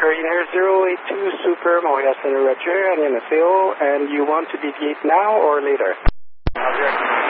Korean Air 082 Super, Montreal Center, Roger, and in the field, and you want to deviate now or later? Roger.